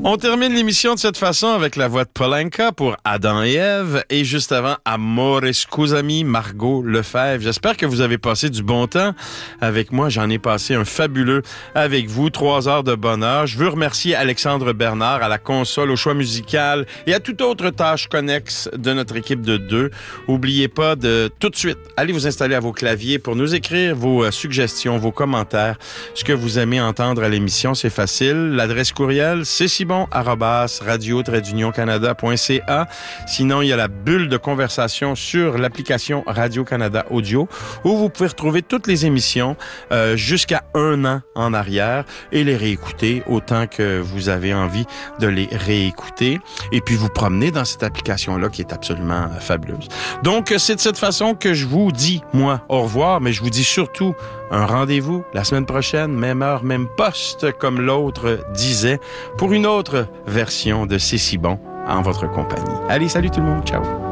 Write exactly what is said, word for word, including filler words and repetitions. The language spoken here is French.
On termine l'émission de cette façon avec la voix de Polanka pour Adam et Ève et juste avant Amore Scusami, Margot Lefebvre. J'espère que vous avez passé du bon temps avec moi. J'en ai passé un fabuleux avec vous. Trois heures de bonheur. Je veux remercier Alexandre Bernard à la console, au choix musical et à toute autre tâche connexe de notre équipe de deux. Oubliez pas de tout de suite aller vous installer à vos claviers pour nous écrire vos suggestions, vos commentaires, ce que vous aimez entendre à l'émission. C'est facile. L'adresse courriel, c'est si bon arobase radio tiret d'union canada point c a. Sinon, il y a la bulle de conversation sur l'application Radio-Canada Audio où vous pouvez retrouver toutes les émissions euh, jusqu'à un an en arrière et les réécouter autant que vous avez envie de les réécouter et puis vous promener dans cette application-là qui est absolument euh, fabuleuse. Donc, c'est de cette façon que je vous dis, moi, au revoir, mais je vous dis surtout un rendez-vous la semaine prochaine, même heure, même poste, comme l'autre disait, pour une autre version de C'est si bon en votre compagnie. Allez, salut tout le monde, ciao!